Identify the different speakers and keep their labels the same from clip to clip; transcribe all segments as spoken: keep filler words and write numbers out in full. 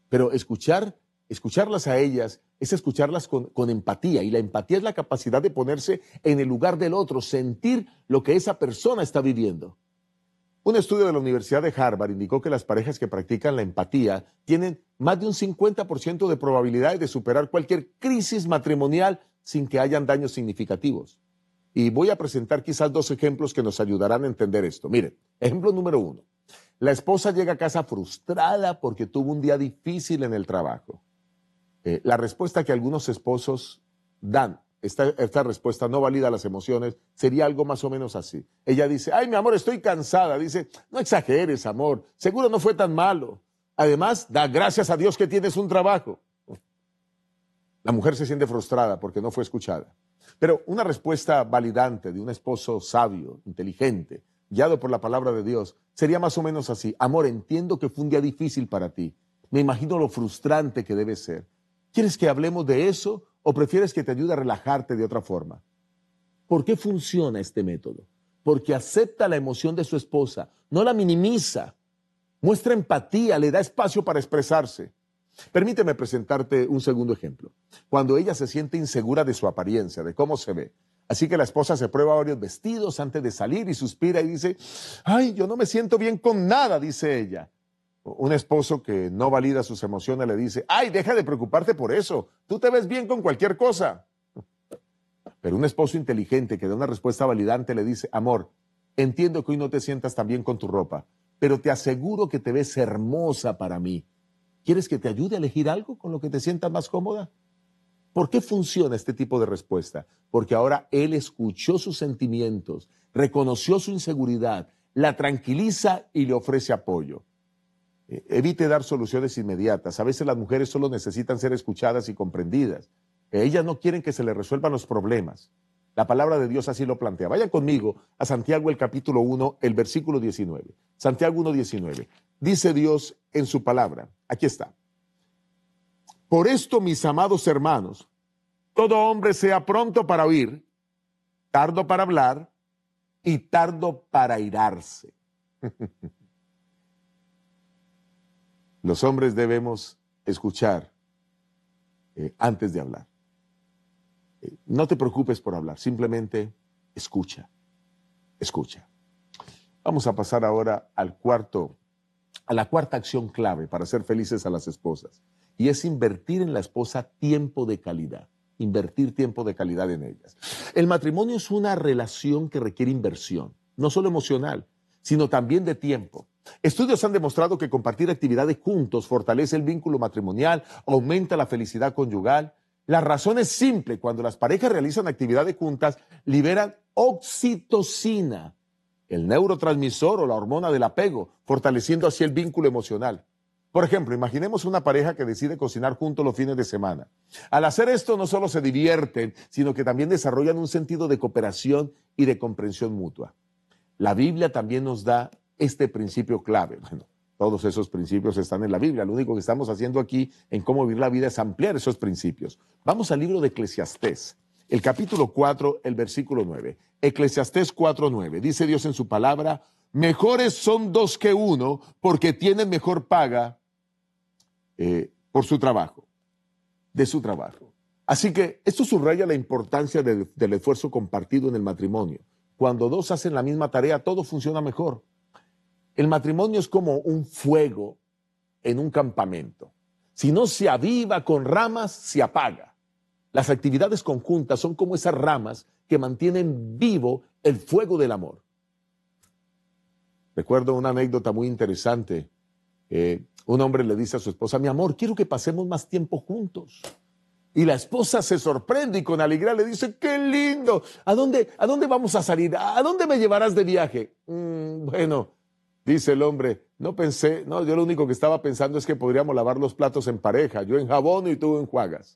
Speaker 1: Pero escuchar, escucharlas a ellas es escucharlas con, con empatía, y la empatía es la capacidad de ponerse en el lugar del otro, sentir lo que esa persona está viviendo. Un estudio de la Universidad de Harvard indicó que las parejas que practican la empatía tienen más de un cincuenta por ciento de probabilidades de superar cualquier crisis matrimonial sin que hayan daños significativos. Y voy a presentar quizás dos ejemplos que nos ayudarán a entender esto. Miren, ejemplo número uno. La esposa llega a casa frustrada porque tuvo un día difícil en el trabajo. Eh, la respuesta que algunos esposos dan, esta, esta respuesta no valida las emociones, sería algo más o menos así. Ella dice, ay, mi amor, estoy cansada. Dice, no exageres, amor, seguro no fue tan malo. Además, da gracias a Dios que tienes un trabajo. La mujer se siente frustrada porque no fue escuchada. Pero una respuesta validante de un esposo sabio, inteligente, guiado por la palabra de Dios, sería más o menos así. Amor, entiendo que fue un día difícil para ti. Me imagino lo frustrante que debe ser. ¿Quieres que hablemos de eso o prefieres que te ayude a relajarte de otra forma? ¿Por qué funciona este método? Porque acepta la emoción de su esposa, no la minimiza, muestra empatía, le da espacio para expresarse. Permíteme presentarte un segundo ejemplo. Cuando ella se siente insegura de su apariencia, de cómo se ve. Así que la esposa se prueba varios vestidos antes de salir y suspira y dice, ay, yo no me siento bien con nada, dice ella. Un esposo que no valida sus emociones le dice, ay, deja de preocuparte por eso, tú te ves bien con cualquier cosa. Pero un esposo inteligente que da una respuesta validante le dice, amor, entiendo que hoy no te sientas tan bien con tu ropa, pero te aseguro que te ves hermosa para mí. ¿Quieres que te ayude a elegir algo con lo que te sientas más cómoda? ¿Por qué funciona este tipo de respuesta? Porque ahora él escuchó sus sentimientos, reconoció su inseguridad, la tranquiliza y le ofrece apoyo. Eh, evite dar soluciones inmediatas. A veces las mujeres solo necesitan ser escuchadas y comprendidas. Eh, ellas no quieren que se les resuelvan los problemas. La palabra de Dios así lo plantea. Vayan conmigo a Santiago el capítulo uno, el versículo diecinueve. Santiago uno, diecinueve. Dice Dios en su palabra, aquí está. Por esto, mis amados hermanos, todo hombre sea pronto para oír, tardo para hablar y tardo para airarse. Los hombres debemos escuchar eh, antes de hablar. Eh, no te preocupes por hablar, simplemente escucha, escucha. Vamos a pasar ahora al cuarto, a la cuarta acción clave para hacer felices a las esposas. Y es invertir en la esposa tiempo de calidad. Invertir tiempo de calidad en ellas. El matrimonio es una relación que requiere inversión, no solo emocional, sino también de tiempo. Estudios han demostrado que compartir actividades juntos fortalece el vínculo matrimonial, aumenta la felicidad conyugal. La razón es simple: cuando las parejas realizan actividades juntas, liberan oxitocina, el neurotransmisor o la hormona del apego, fortaleciendo así el vínculo emocional. Por ejemplo, imaginemos una pareja que decide cocinar juntos los fines de semana. Al hacer esto, no solo se divierten, sino que también desarrollan un sentido de cooperación y de comprensión mutua. La Biblia también nos da este principio clave. Bueno, todos esos principios están en la Biblia. Lo único que estamos haciendo aquí en Cómo Vivir la Vida es ampliar esos principios. Vamos al libro de Eclesiastés, el capítulo cuatro, el versículo nueve. Eclesiastés cuatro, nueve. Dice Dios en su palabra, mejores son dos que uno, porque tienen mejor paga eh, por su trabajo, de su trabajo. Así que esto subraya la importancia de, del esfuerzo compartido en el matrimonio. Cuando dos hacen la misma tarea, todo funciona mejor. El matrimonio es como un fuego en un campamento. Si no se aviva con ramas, se apaga. Las actividades conjuntas son como esas ramas que mantienen vivo el fuego del amor. Recuerdo una anécdota muy interesante. Eh, un hombre le dice a su esposa, mi amor, quiero que pasemos más tiempo juntos. Y la esposa se sorprende y con alegría le dice, qué lindo, ¿a dónde, a dónde vamos a salir? ¿A dónde me llevarás de viaje? Mm, bueno, dice el hombre, no pensé, no, yo lo único que estaba pensando es que podríamos lavar los platos en pareja, yo en jabón y tú enjuagas.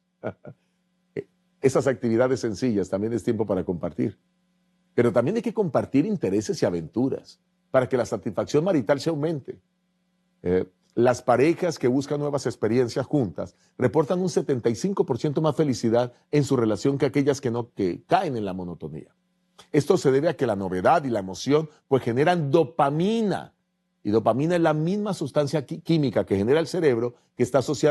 Speaker 1: Esas actividades sencillas también es tiempo para compartir. Pero también hay que compartir intereses y aventuras para que la satisfacción marital se aumente. Eh, las parejas que buscan nuevas experiencias juntas reportan un setenta y cinco por ciento más felicidad en su relación que aquellas que no que caen en la monotonía. Esto se debe a que la novedad y la emoción pues generan dopamina. Y dopamina es la misma sustancia química que genera el cerebro que está asociada